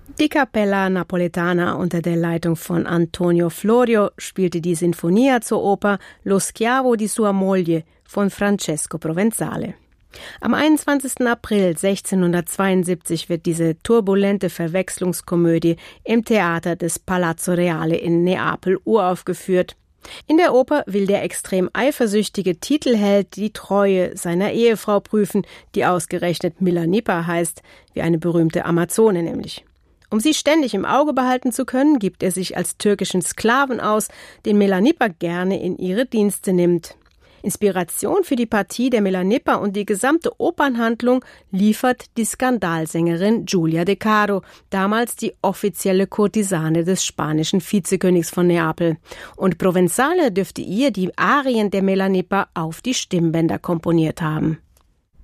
Die Capella Napoletana unter der Leitung von Antonio Florio spielte die Sinfonia zur Oper Lo schiavo di sua moglie von Francesco Provenzale. Am 21. April 1672 wird diese turbulente Verwechslungskomödie im Theater des Palazzo Reale in Neapel uraufgeführt. In der Oper will der extrem eifersüchtige Titelheld die Treue seiner Ehefrau prüfen, die ausgerechnet Milanippa heißt, wie eine berühmte Amazone nämlich. Um sie ständig im Auge behalten zu können, gibt er sich als türkischen Sklaven aus, den Milanippa gerne in ihre Dienste nimmt. Inspiration für die Partie der Milanippa und die gesamte Opernhandlung liefert die Skandalsängerin Giulia De Caro, damals die offizielle Kurtisane des spanischen Vizekönigs von Neapel. Und Provenzale dürfte ihr die Arien der Milanippa auf die Stimmbänder komponiert haben.